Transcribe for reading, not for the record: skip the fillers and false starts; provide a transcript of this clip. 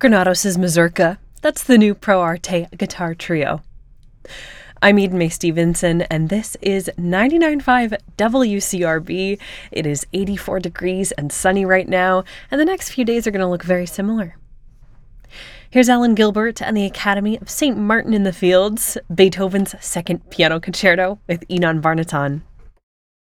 Granados' Mazurka. That's the new Pro Arte guitar trio. I'm Eden May Stevenson, and this is 99.5 WCRB. It is 84 degrees and sunny right now, and the next few days are going to look very similar. Here's Alan Gilbert and the Academy of St. Martin in the Fields, Beethoven's Second Piano Concerto with Inon Barnaton.